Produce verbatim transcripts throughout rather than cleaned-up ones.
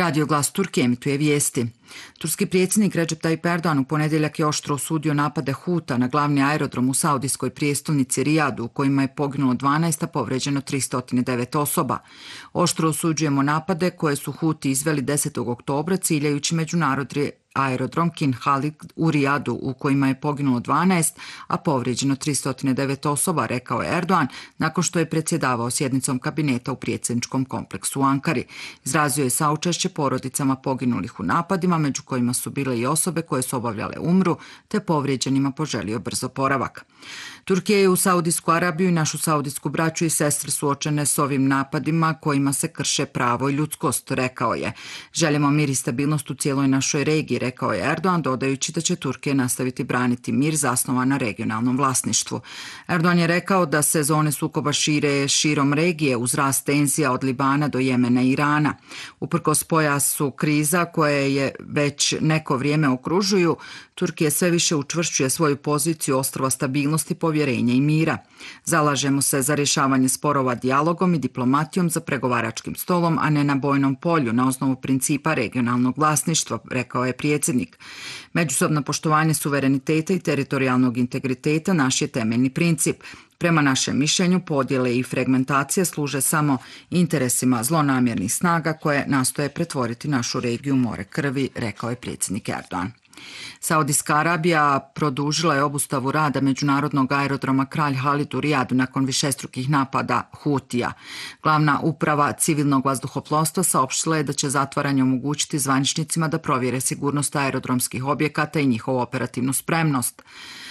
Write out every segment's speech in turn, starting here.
Radio Glas Turke emituje vijesti. Turski predsjednik Recep Tayyip Erdogan u ponedjeljak je oštro osudio napade Huta na glavni aerodrom u saudijskoj prijestolnici Rijadu, u kojima je poginulo dvanaest, a povrijeđeno tristo devet osoba. Oštro osuđujemo napade koje su Huti izveli desetog oktobra ciljajući međunarodni aerodrom King Khalid u Rijadu, u kojima je poginulo dvanaest, a povrijeđeno tristo devet osoba, rekao je Erdogan nakon što je predsjedavao sjednicom kabineta u predsjedničkom kompleksu u Ankari. Izrazio je saučešće porodicama poginulih u napadima, među kojima su bile i osobe koje su obavljale umru, te povrijeđenima poželio brzo oporavak. Turkija je u Saudijsku Arabiju i našu saudijsku braću i sestre suočene s ovim napadima kojima se krše pravo i ljudskost, rekao je. Želimo mir i stabilnost u cijeloj našoj regiji, rekao je Erdogan, dodajući da će Turkija nastaviti braniti mir zasnovan na regionalnom vlasništvu. Erdogan je rekao da se zone sukoba šire širom regije uz rast tenzija od Libana do Jemena i Irana. Uprkos pojasu kriza koje je već neko vrijeme okružuju, Turkija sve više učvršćuje svoju poziciju ostrva stabilnosti, povjerenja i mira. Zalažemo se za rješavanje sporova dijalogom i diplomatijom za pregovaračkim stolom, a ne na bojnom polju, na osnovu principa regionalnog vlasništva, rekao je predsjednik. Međusobno poštovanje suvereniteta i teritorijalnog integriteta naš je temeljni princip. Prema našem mišljenju, podjele i fragmentacije služe samo interesima zlonamjernih snaga koje nastoje pretvoriti našu regiju u more krvi, rekao je predsjednik Erdogan. Saudijska Arabija produžila je obustavu rada međunarodnog aerodroma Kralj Halid u Rijadu nakon višestrukih napada Hutija. Glavna uprava civilnog vazduhoplovstva saopštila je da će zatvaranje omogućiti zvaničnicima da provjere sigurnost aerodromskih objekata i njihovu operativnu spremnost.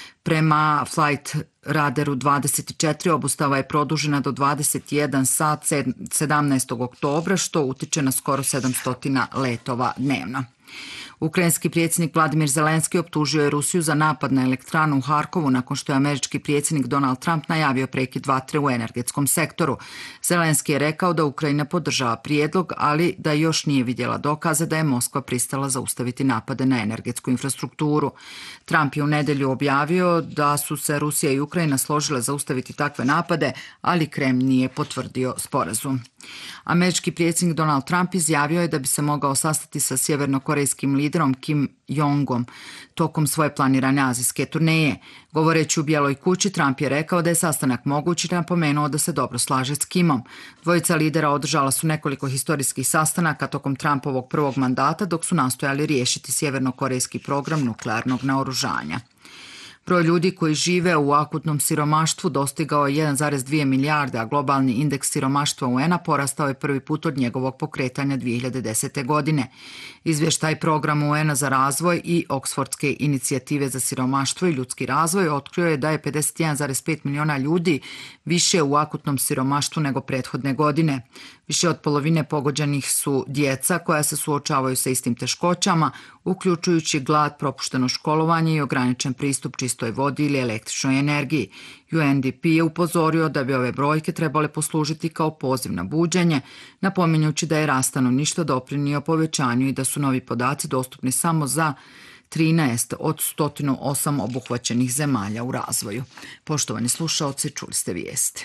Prema Flight Radaru dvadeset četiri obustava je produžena do dvadeset jedan sat sedamnaestog oktobra, što utiče na skoro sedamsto letova dnevno. Ukrajinski predsjednik Vladimir Zelenski optužio je Rusiju za napad na elektranu u Harkovu nakon što je američki predsjednik Donald Trump najavio prekid vatre u energetskom sektoru. Zelenski je rekao da Ukrajina podržava prijedlog, ali da još nije vidjela dokaze da je Moskva pristala zaustaviti napade na energetsku infrastrukturu. Trump je u nedjelju objavio da su se Rusija i Ukrajina složile zaustaviti takve napade, ali Kremlj nije potvrdio sporazum. Američki predsjednik Donald Trump izjavio je da bi se mogao sastati sa sjevernokorejskim liderom Kim Jongom tokom svoje planirane azijske turneje. Govoreći u Bijeloj kući, Trump je rekao da je sastanak moguć i napomenuo da se dobro slaže s Kimom. Dvojica lidera održala su nekoliko historijskih sastanaka tokom Trumpovog prvog mandata dok su nastojali riješiti sjevernokorejski program nuklearnog naoružanja. Broj ljudi koji žive u akutnom siromaštvu dostigao je jedan zarez dvije milijarde, a globalni indeks siromaštva U N-a porastao je prvi put od njegovog pokretanja dvije hiljade desete. godine. Izvještaj programa U N-a za razvoj i Oksfordske inicijative za siromaštvo i ljudski razvoj otkrio je da je pedeset jedan zarez pet miliona ljudi više u akutnom siromaštvu nego prethodne godine. Više od polovine pogođenih su djeca koja se suočavaju sa istim teškoćama, uključujući glad, propušteno školovanje i ograničen pristup čistoj vodi ili električnoj energiji. U N D P je upozorio da bi ove brojke trebale poslužiti kao poziv na buđenje, napominjući da je rast stanovništva doprinio povećanju i da su novi podaci dostupni samo za trinaest od sto osam obuhvaćenih zemalja u razvoju. Poštovani slušaoci, čuli ste vijesti.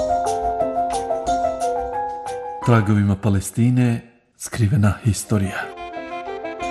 Tragovima Palestine skrivena historija.